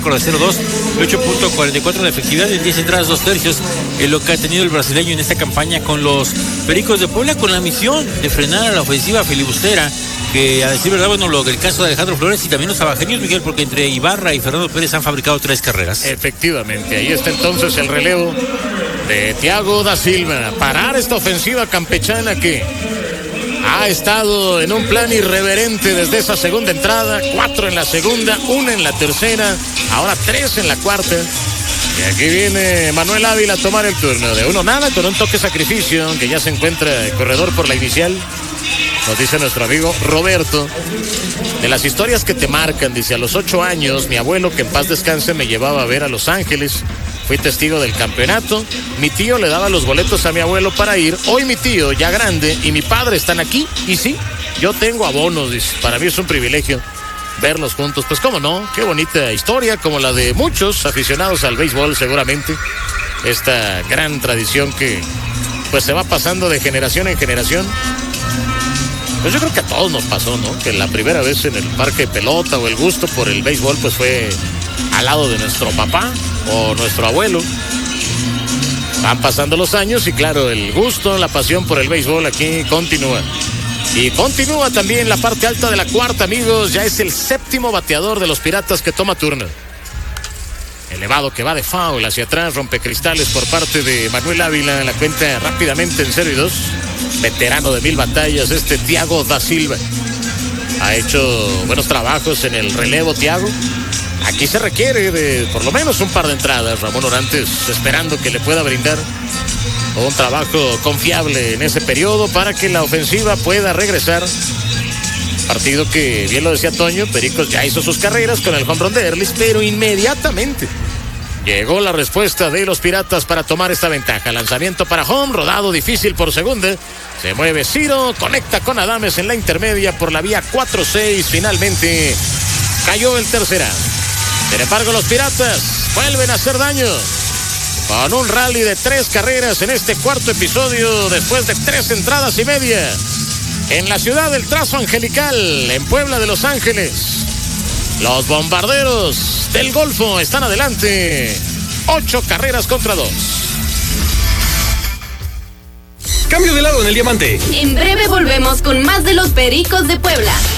récord de 0-2, 8.44 de efectividad en 10 entradas, 2 tercios, en lo que ha tenido el brasileño en esta campaña con los Pericos de Puebla, con la misión de frenar a la ofensiva filibustera, que a decir verdad, bueno, el caso de Alejandro Flores y también los abajenios, Miguel, porque entre Ibarra y Fernando Pérez han fabricado 3 carreras. Efectivamente, ahí está entonces el relevo de Thiago da Silva. Parar esta ofensiva campechana que ha estado en un plan irreverente desde esa segunda entrada, 4 en la segunda, 1 en la tercera, ahora 3 en la cuarta. Y aquí viene Manuel Ávila a tomar el turno de 1-0 con un toque sacrificio, que ya se encuentra el corredor por la inicial. Nos dice nuestro amigo Roberto, de las historias que te marcan, dice, a los 8 años, mi abuelo, que en paz descanse, me llevaba a ver a Los Ángeles. Fui testigo del campeonato. Mi tío le daba los boletos a mi abuelo para ir. Hoy mi tío, ya grande, y mi padre están aquí. Y sí, yo tengo abonos, dice. Para mí es un privilegio verlos juntos. Pues cómo no, qué bonita historia, como la de muchos aficionados al béisbol seguramente. Esta gran tradición que pues se va pasando de generación en generación. Pues yo creo que a todos nos pasó, ¿no? Que la primera vez en el parque de pelota o el gusto por el béisbol pues fue al lado de nuestro papá o nuestro abuelo. Van pasando los años y claro, el gusto, la pasión por el béisbol aquí continúa. Y continúa también la parte alta de la cuarta, amigos. Ya es el 7º bateador de los Piratas que toma turno. Elevado que va de foul hacia atrás, rompecristales por parte de Manuel Ávila. En la cuenta rápidamente en 0-2. Veterano de 1000 batallas, Thiago da Silva. Ha hecho buenos trabajos en el relevo, Thiago. Aquí se requiere de por lo menos un par de entradas. Ramón Orantes esperando que le pueda brindar un trabajo confiable en ese periodo para que la ofensiva pueda regresar. Partido que, bien lo decía Toño, Pericos ya hizo sus carreras con el home run de Erlis, pero inmediatamente llegó la respuesta de los Piratas para tomar esta ventaja. Lanzamiento para home, rodado difícil por segunda. Se mueve Ciro, conecta con Adames en la intermedia por la vía 4-6. Finalmente cayó el tercera. Sin embargo, los Piratas vuelven a hacer daño con un rally de 3 carreras en este cuarto episodio después de 3 entradas y media en la ciudad del trazo angelical, en Puebla de Los Ángeles. Los Bombarderos del Golfo están adelante, 8 carreras contra 2. Cambio de lado en el diamante. En breve volvemos con más de los Pericos de Puebla.